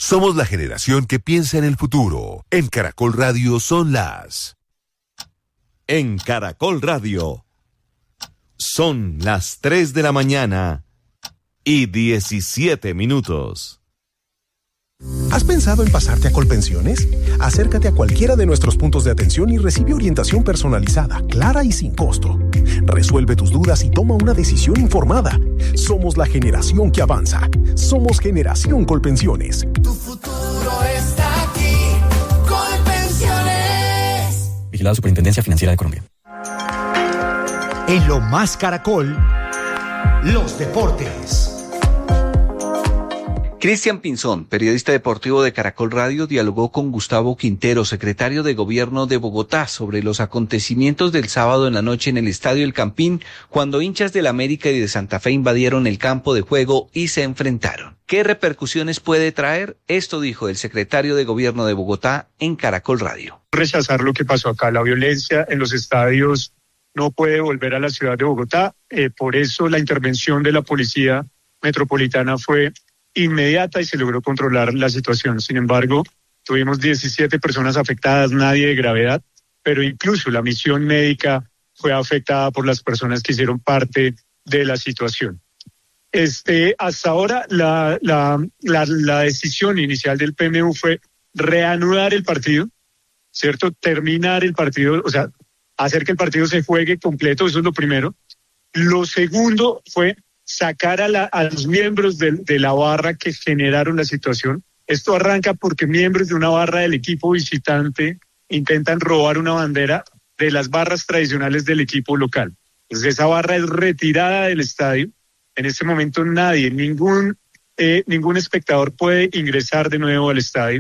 Somos la generación que piensa en el futuro. En Caracol Radio son las... En Caracol Radio son las 3 de la mañana y 17 minutos. ¿Has pensado en pasarte a Colpensiones? Acércate a cualquiera de nuestros puntos de atención y recibe orientación personalizada, clara y sin costo. Resuelve tus dudas y toma una decisión informada. Somos la generación que avanza. Somos Generación Colpensiones. Tu futuro está aquí. Colpensiones. Vigilado Superintendencia Financiera de Colombia. En Lo Más Caracol, los deportes. Cristian Pinzón, periodista deportivo de Caracol Radio, dialogó con Gustavo Quintero, secretario de Gobierno de Bogotá, sobre los acontecimientos del sábado en la noche en el Estadio El Campín, cuando hinchas del América y de Santa Fe invadieron el campo de juego y se enfrentaron. ¿Qué repercusiones puede traer? Esto dijo el secretario de Gobierno de Bogotá en Caracol Radio. Rechazar lo que pasó acá, la violencia en los estadios no puede volver a la ciudad de Bogotá, por eso la intervención de la Policía Metropolitana fue inmediata y se logró controlar la situación. Sin embargo, tuvimos 17 personas afectadas, nadie de gravedad, pero incluso la misión médica fue afectada por las personas que hicieron parte de la situación. Hasta ahora la decisión inicial del PMU fue reanudar el partido, ¿cierto? Terminar el partido, o sea, hacer que el partido se juegue completo, eso es lo primero. Lo segundo fue sacar a los miembros de la barra que generaron la situación. Esto arranca porque miembros de una barra del equipo visitante intentan robar una bandera de las barras tradicionales del equipo local. Entonces esa barra es retirada del estadio. En este momento nadie, ningún espectador puede ingresar de nuevo al estadio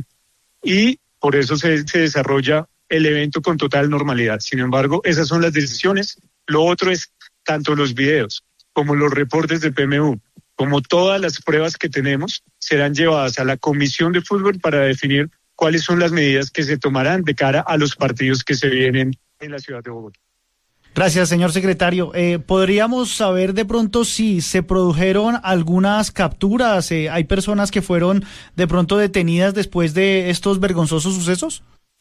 y por eso se desarrolla el evento con total normalidad. Sin embargo, esas son las decisiones. Lo otro es tanto los videos como los reportes del PMU, como todas las pruebas que tenemos, serán llevadas a la Comisión de Fútbol para definir cuáles son las medidas que se tomarán de cara a los partidos que se vienen en la ciudad de Bogotá. Gracias, señor secretario. ¿Podríamos saber de pronto si se produjeron algunas capturas? ¿Hay personas que fueron de pronto detenidas después de estos vergonzosos sucesos?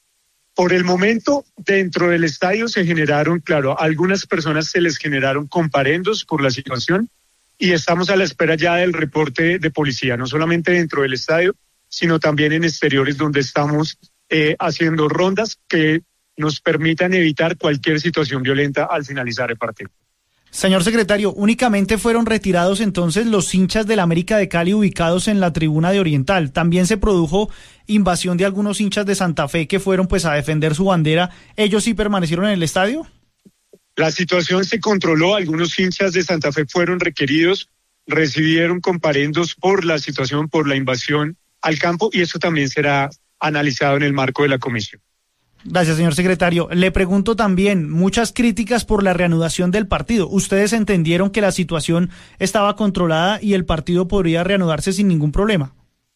Por el momento, dentro del estadio se generaron, claro, a algunas personas se les generaron comparendos por la situación y estamos a la espera ya del reporte de policía, no solamente dentro del estadio, sino también en exteriores donde estamos haciendo rondas que nos permitan evitar cualquier situación violenta al finalizar el partido. Señor secretario, ¿únicamente fueron retirados entonces los hinchas del América de Cali ubicados en la tribuna de Oriental? ¿También se produjo invasión de algunos hinchas de Santa Fe que fueron pues a defender su bandera? ¿Ellos sí permanecieron en el estadio? La situación se controló, algunos hinchas de Santa Fe fueron requeridos, recibieron comparendos por la situación, por la invasión al campo y eso también será analizado en el marco de la comisión. Gracias, señor secretario. Le pregunto también, muchas críticas por la reanudación del partido. ¿Ustedes entendieron que la situación estaba controlada y el partido podría reanudarse sin ningún problema?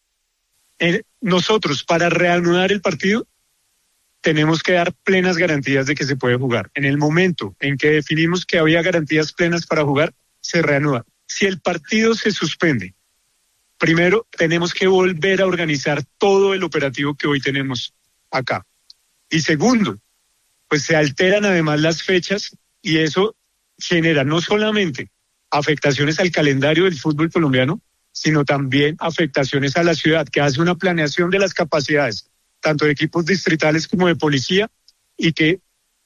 Nosotros, para reanudar el partido, tenemos que dar plenas garantías de que se puede jugar. En el momento en que definimos que había garantías plenas para jugar, se reanuda. Si el partido se suspende, primero tenemos que volver a organizar todo el operativo que hoy tenemos acá. Y segundo, pues se alteran además las fechas y eso genera no solamente afectaciones al calendario del fútbol colombiano, sino también afectaciones a la ciudad, que hace una planeación de las capacidades, tanto de equipos distritales como de policía, y que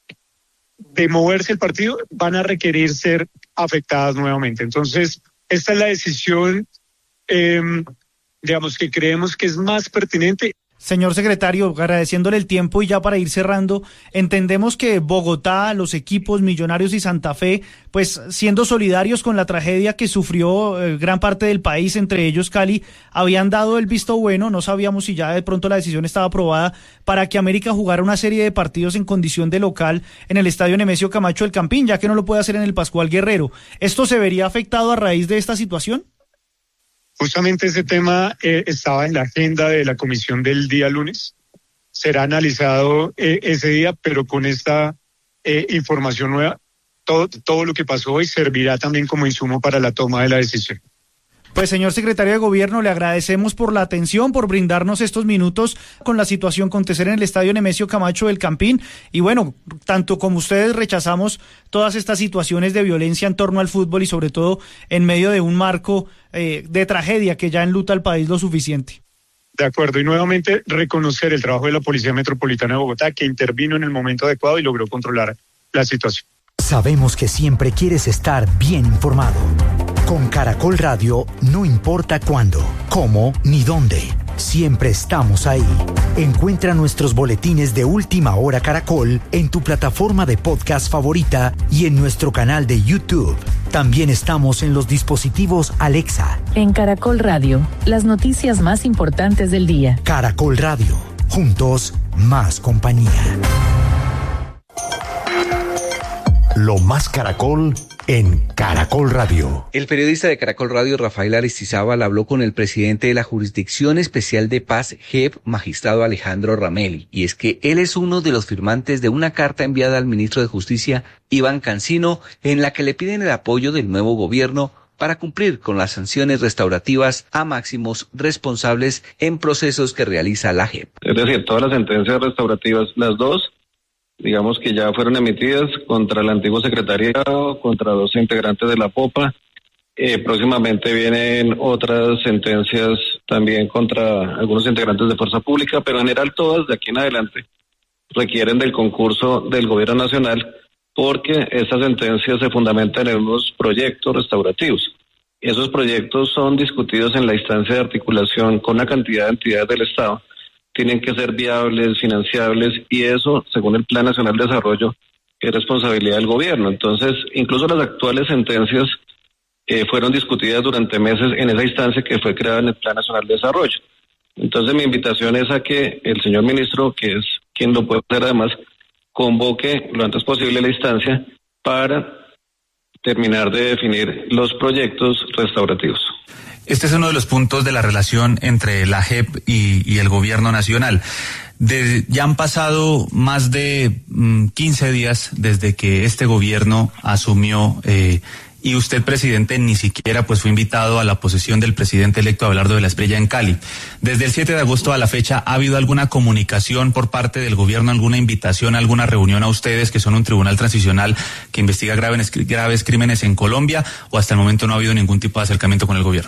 de moverse el partido van a requerir ser afectadas nuevamente. Entonces, esta es la decisión, digamos, que creemos que es más pertinente. Señor secretario, agradeciéndole el tiempo y ya para ir cerrando, entendemos que Bogotá, los equipos Millonarios y Santa Fe, pues siendo solidarios con la tragedia que sufrió gran parte del país, entre ellos Cali, habían dado el visto bueno, no sabíamos si ya de pronto la decisión estaba aprobada, para que América jugara una serie de partidos en condición de local en el Estadio Nemesio Camacho del Campín, ya que no lo puede hacer en el Pascual Guerrero. ¿Esto se vería afectado a raíz de esta situación? Justamente ese tema estaba en la agenda de la comisión del día lunes. Será analizado ese día, pero con esta información nueva, todo lo que pasó hoy servirá también como insumo para la toma de la decisión. Pues señor secretario de Gobierno, le agradecemos por la atención, por brindarnos estos minutos con la situación acontecer en el estadio Nemesio Camacho del Campín. Y bueno, tanto como ustedes rechazamos todas estas situaciones de violencia en torno al fútbol y sobre todo en medio de un marco de tragedia que ya enluta al país lo suficiente. De acuerdo, y nuevamente reconocer el trabajo de la Policía Metropolitana de Bogotá, que intervino en el momento adecuado y logró controlar la situación. Sabemos que siempre quieres estar bien informado. Con Caracol Radio, no importa cuándo, cómo ni dónde, siempre estamos ahí. Encuentra nuestros boletines de Última Hora Caracol en tu plataforma de podcast favorita y en nuestro canal de YouTube. También estamos en los dispositivos Alexa. En Caracol Radio, las noticias más importantes del día. Caracol Radio, juntos, más compañía. Lo más Caracol en Caracol Radio. El periodista de Caracol Radio, Rafael Aristizábal, habló con el presidente de la Jurisdicción Especial de Paz, JEP, magistrado Alejandro Ramelli, y es que él es uno de los firmantes de una carta enviada al ministro de Justicia, Iván Cancino, en la que le piden el apoyo del nuevo gobierno para cumplir con las sanciones restaurativas a máximos responsables en procesos que realiza la JEP. Es decir, todas las sentencias restaurativas, las dos, digamos que ya fueron emitidas contra el antiguo secretariado, contra 2 integrantes de la Popa. Próximamente vienen otras sentencias también contra algunos integrantes de Fuerza Pública, pero en general todas de aquí en adelante requieren del concurso del Gobierno Nacional, porque estas sentencias se fundamentan en unos proyectos restaurativos. Esos proyectos son discutidos en la instancia de articulación con una cantidad de entidades del Estado. Tienen que ser viables, financiables, y eso, según el Plan Nacional de Desarrollo, es responsabilidad del gobierno. Entonces, incluso las actuales sentencias fueron discutidas durante meses en esa instancia que fue creada en el Plan Nacional de Desarrollo. Entonces, mi invitación es a que el señor ministro, que es quien lo puede hacer además, convoque lo antes posible la instancia para terminar de definir los proyectos restaurativos. Este es uno de los puntos de la relación entre la JEP y el gobierno nacional. Ya han pasado más de 15 días desde que este gobierno asumió y usted, presidente, ni siquiera pues fue invitado a la posesión del presidente electo Abelardo de la Espriella en Cali. Desde el 7 de agosto a la fecha, ¿ha habido alguna comunicación por parte del gobierno, alguna invitación, alguna reunión a ustedes, que son un tribunal transicional que investiga graves crímenes en Colombia, o hasta el momento no ha habido ningún tipo de acercamiento con el gobierno?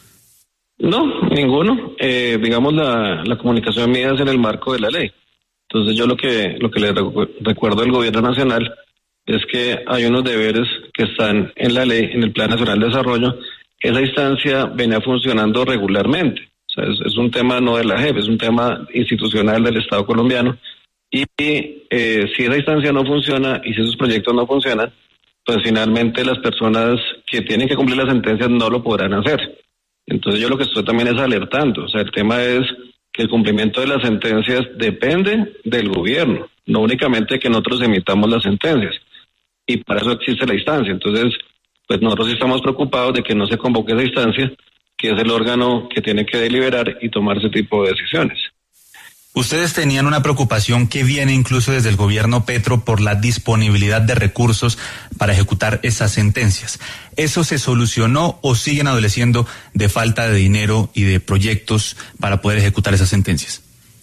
No, ninguno. Digamos, la comunicación mía es en el marco de la ley. Entonces yo lo que le recuerdo al gobierno nacional es que hay unos deberes que están en la ley, en el Plan Nacional de Desarrollo. Esa instancia venía funcionando regularmente. O sea, es un tema no de la JEP, es un tema institucional del Estado colombiano. Y si esa instancia no funciona y si esos proyectos no funcionan, pues finalmente las personas que tienen que cumplir las sentencias no lo podrán hacer. Entonces yo lo que estoy también es alertando. O sea, el tema es que el cumplimiento de las sentencias depende del gobierno, no únicamente que nosotros emitamos las sentencias. Y para eso existe la instancia. Entonces, pues nosotros estamos preocupados de que no se convoque esa instancia, que es el órgano que tiene que deliberar y tomar ese tipo de decisiones. Ustedes tenían una preocupación que viene incluso desde el gobierno Petro por la disponibilidad de recursos para ejecutar esas sentencias. ¿Eso se solucionó o siguen adoleciendo de falta de dinero y de proyectos para poder ejecutar esas sentencias?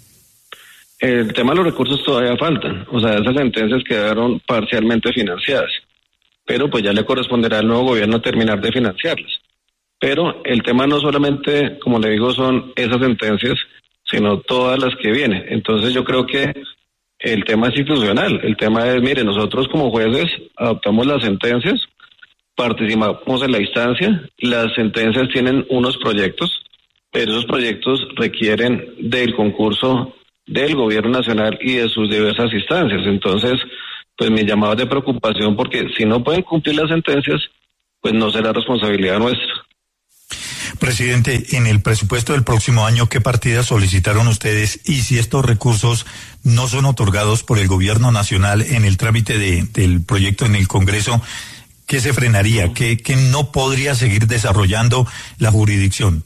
El tema de los recursos todavía faltan. O sea, esas sentencias quedaron parcialmente financiadas. Pero pues ya le corresponderá al nuevo gobierno terminar de financiarlas. Pero el tema no solamente, como le digo, son esas sentencias, sino todas las que vienen. Entonces yo creo que el tema es institucional. El tema es, mire, nosotros como jueces adoptamos las sentencias, participamos en la instancia, las sentencias tienen unos proyectos, pero esos proyectos requieren del concurso del gobierno nacional y de sus diversas instancias. Entonces, pues mi llamado es de preocupación, porque si no pueden cumplir las sentencias, pues no será responsabilidad nuestra. Presidente, en el presupuesto del próximo año, ¿qué partidas solicitaron ustedes? Y si estos recursos no son otorgados por el gobierno nacional en el trámite del proyecto en el Congreso, ¿qué se frenaría? ¿Qué no podría seguir desarrollando la jurisdicción?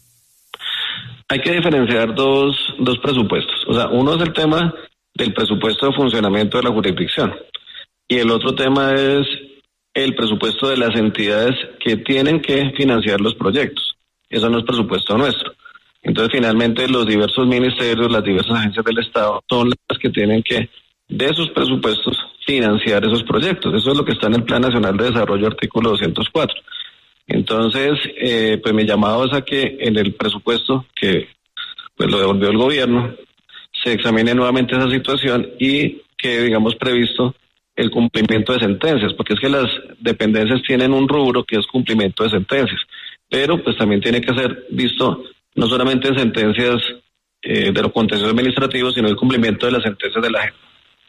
Hay que diferenciar dos presupuestos. O sea, uno es el tema del presupuesto de funcionamiento de la jurisdicción y el otro tema es el presupuesto de las entidades que tienen que financiar los proyectos. eso no es presupuesto nuestro. Entonces, finalmente, los diversos ministerios, las diversas agencias del Estado son las que tienen que, de sus presupuestos, financiar esos proyectos. Eso es lo que está en el Plan Nacional de Desarrollo, artículo 204. Entonces, pues mi llamado es a que en el presupuesto, que pues lo devolvió el gobierno, se examine nuevamente esa situación y que, digamos, previsto el cumplimiento de sentencias, porque es que las dependencias tienen un rubro que es cumplimiento de sentencias, pero pues también tiene que ser visto no solamente en sentencias de los contenciosos administrativos, sino el cumplimiento de las sentencias de la JEP.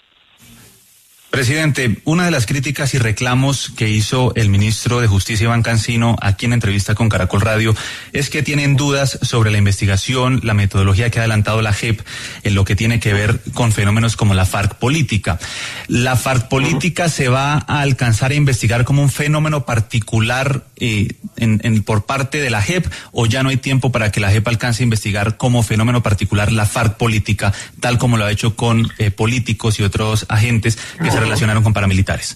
Presidente, una de las críticas y reclamos que hizo el ministro de Justicia, Iván Cancino, aquí en entrevista con Caracol Radio, es que tienen dudas sobre la investigación, la metodología que ha adelantado la JEP en lo que tiene que ver con fenómenos como la FARC política. ¿La FARC política se va a alcanzar a investigar como un fenómeno particular por parte de la JEP, o ya no hay tiempo para que la JEP alcance a investigar como fenómeno particular la FARC política, tal como lo ha hecho con políticos y otros agentes que se relacionaron con paramilitares?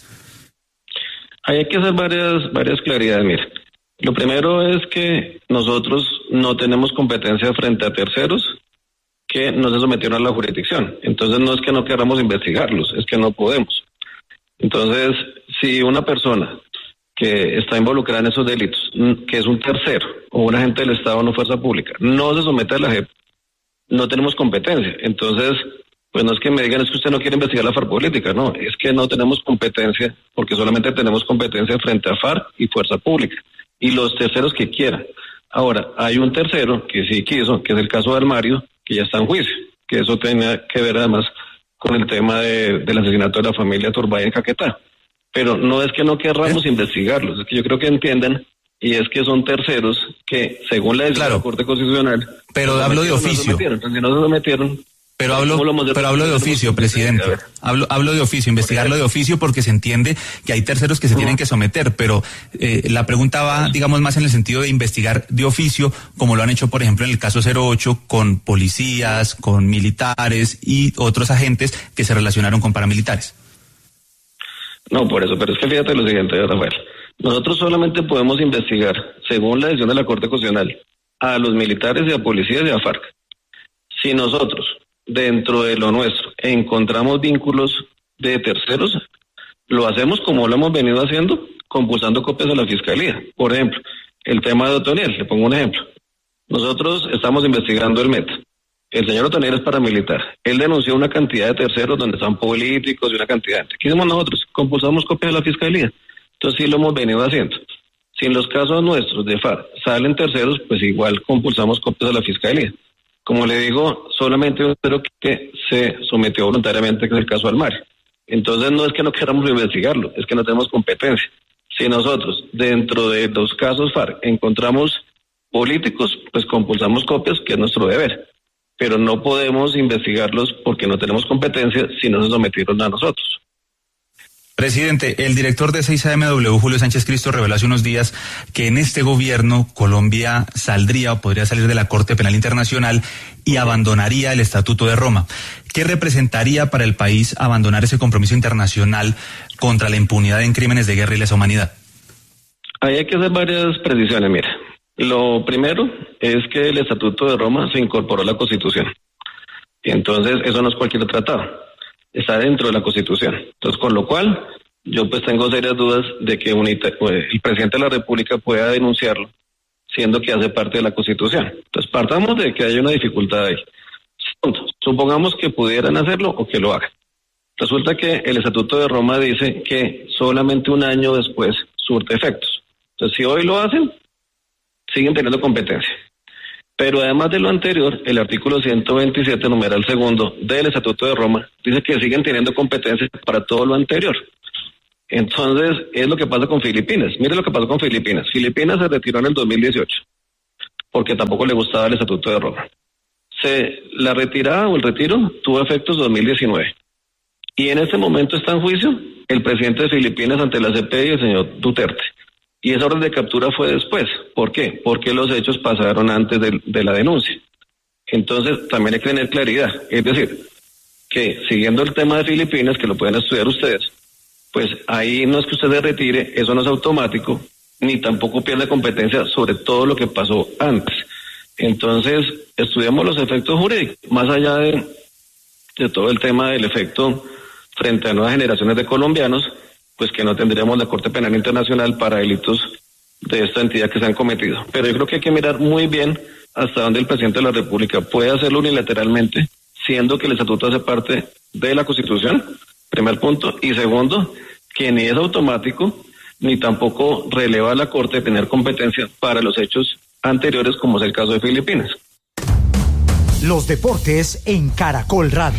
Hay que hacer varias claridades. Mire, lo primero es que nosotros no tenemos competencia frente a terceros que no se sometieron a la jurisdicción. Entonces no es que no queramos investigarlos, es que no podemos. Entonces, si una persona que está involucrada en esos delitos, que es un tercero o un agente del Estado o no fuerza pública, no se somete a la JEP, no tenemos competencia. Entonces, pues no es que me digan es que usted no quiere investigar la FARC política, no, es que no tenemos competencia porque solamente tenemos competencia frente a FARC y fuerza pública y los terceros que quieran. Ahora, hay un tercero que sí quiso, que es el caso de Armario, que ya está en juicio, que eso tenía que ver además con el tema del asesinato de la familia Turbay en Caquetá. Pero no es que no querramos investigarlos, es que yo creo que entiendan, y es que son terceros que, según la decisión de la Corte Constitucional... Pero hablo de oficio. Entonces, si no se sometieron... Pero hablo de oficio, presidente. Hablo de oficio, investigarlo de oficio, porque se entiende que hay terceros que se tienen que someter, pero la pregunta va, digamos, más en el sentido de investigar de oficio, como lo han hecho, por ejemplo, en el caso 08, con policías, con militares y otros agentes que se relacionaron con paramilitares. No, por eso, pero es que fíjate lo siguiente, Rafael. Nosotros solamente podemos investigar, según la decisión de la Corte Constitucional, a los militares y a policías y a FARC. Si nosotros, dentro de lo nuestro, encontramos vínculos de terceros, lo hacemos como lo hemos venido haciendo, compulsando copias a la Fiscalía. Por ejemplo, el tema de Otoniel, le pongo un ejemplo. Nosotros estamos investigando el MET. El señor Otoniel es paramilitar. Él denunció una cantidad de terceros donde están políticos y una cantidad de gente. ¿Qué hicimos nosotros? Compulsamos copias a la Fiscalía. Entonces sí lo hemos venido haciendo. Si en los casos nuestros de FARC salen terceros, pues igual compulsamos copias a la Fiscalía. Como le digo, solamente un tercero que se sometió voluntariamente, que es el caso Almar. Entonces no es que no queramos investigarlo, es que no tenemos competencia. Si nosotros, dentro de los casos FARC, encontramos políticos, pues compulsamos copias, que es nuestro deber. Pero no podemos investigarlos porque no tenemos competencia si no se sometieron a nosotros. Presidente, el director de 6AMW, Julio Sánchez Cristo, reveló hace unos días que en este gobierno Colombia saldría o podría salir de la Corte Penal Internacional y abandonaría el Estatuto de Roma. ¿Qué representaría para el país abandonar ese compromiso internacional contra la impunidad en crímenes de guerra y lesa humanidad? Ahí hay que hacer varias precisiones, mira. Lo primero es que el Estatuto de Roma se incorporó a la Constitución. Y entonces eso no es cualquier tratado. Está dentro de la Constitución. Entonces, con lo cual, yo pues tengo serias dudas de que el presidente de la República pueda denunciarlo, siendo que hace parte de la Constitución. Entonces, partamos de que hay una dificultad ahí. Supongamos que pudieran hacerlo o que lo hagan. Resulta que el Estatuto de Roma dice que solamente un año después surte efectos. Entonces, si hoy lo hacen, siguen teniendo competencia. Pero además de lo anterior, el artículo 127, numeral segundo, del Estatuto de Roma, dice que siguen teniendo competencia para todo lo anterior. Entonces, es lo que pasa con Filipinas. Mire lo que pasó con Filipinas. Filipinas se retiró en el 2018, porque tampoco le gustaba el Estatuto de Roma. La retirada o el retiro tuvo efectos 2019. Y en este momento está en juicio el presidente de Filipinas ante la CPI, el señor Duterte. Y esa orden de captura fue después. ¿Por qué? Porque los hechos pasaron antes de la denuncia. Entonces, también hay que tener claridad. Es decir, que siguiendo el tema de Filipinas, que lo pueden estudiar ustedes, pues ahí no es que usted se retire, eso no es automático, ni tampoco pierde competencia sobre todo lo que pasó antes. Entonces, estudiamos los efectos jurídicos, más allá de todo el tema del efecto frente a nuevas generaciones de colombianos, pues que no tendríamos la Corte Penal Internacional para delitos de esta entidad que se han cometido. Pero yo creo que hay que mirar muy bien hasta dónde el presidente de la República puede hacerlo unilateralmente, siendo que el estatuto hace parte de la Constitución, primer punto, y segundo, que ni es automático, ni tampoco releva a la Corte tener competencia para los hechos anteriores, como es el caso de Filipinas. Los deportes en Caracol Radio.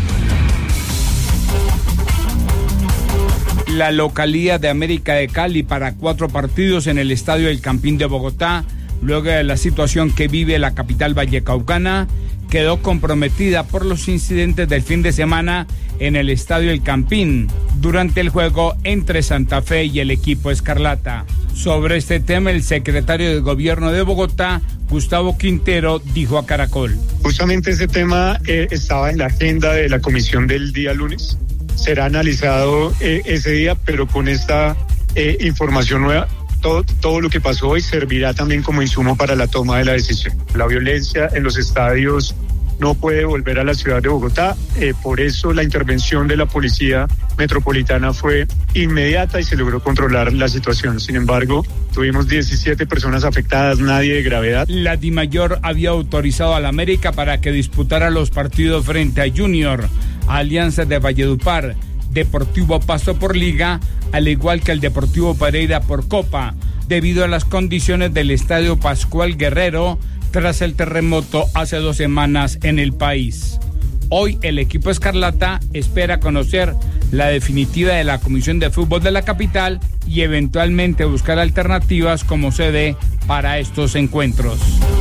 La localía de América de Cali para 4 partidos en el Estadio El Campín de Bogotá, luego de la situación que vive la capital vallecaucana, quedó comprometida por los incidentes del fin de semana en el Estadio El Campín durante el juego entre Santa Fe y el equipo Escarlata. Sobre este tema, el secretario de Gobierno de Bogotá, Gustavo Quintero, dijo a Caracol. Justamente ese tema estaba en la agenda de la comisión del día lunes. Será analizado ese día, pero con esta información nueva, todo lo que pasó hoy servirá también como insumo para la toma de la decisión. La violencia en los estadios no puede volver a la ciudad de Bogotá, por eso la intervención de la Policía Metropolitana fue inmediata y se logró controlar la situación. Sin embargo, tuvimos 17 personas afectadas, nadie de gravedad. La DIMAYOR había autorizado a la América para que disputara los partidos frente a Junior, Alianza de Valledupar, Deportivo Pasto por Liga, al igual que el Deportivo Pereira por Copa, debido a las condiciones del Estadio Pascual Guerrero tras el terremoto hace 2 semanas en el país. Hoy el equipo Escarlata espera conocer la definitiva de la Comisión de Fútbol de la capital y eventualmente buscar alternativas como sede para estos encuentros.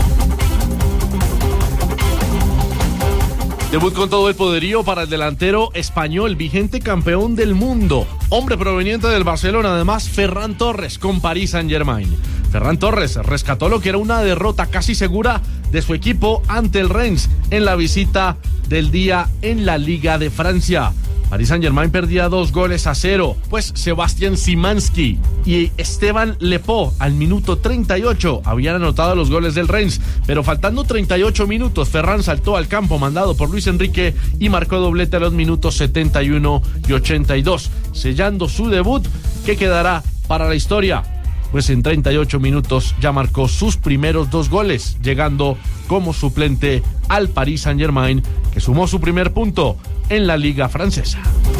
Debut con todo el poderío para el delantero español, vigente campeón del mundo, hombre proveniente del Barcelona, además Ferran Torres con Paris Saint-Germain. Ferran Torres rescató lo que era una derrota casi segura de su equipo ante el Rennes en la visita del día en la Liga de Francia. Paris Saint-Germain perdía 2-0, pues Sebastián Szymanski y Esteban Lepó al minuto 38 habían anotado los goles del Rennes, pero faltando 38 minutos, Ferran saltó al campo mandado por Luis Enrique y marcó doblete a los minutos 71 y 82, sellando su debut que quedará para la historia, pues en 38 minutos ya marcó sus primeros 2 goles, llegando como suplente al Paris Saint-Germain, que sumó su primer punto en la Liga francesa.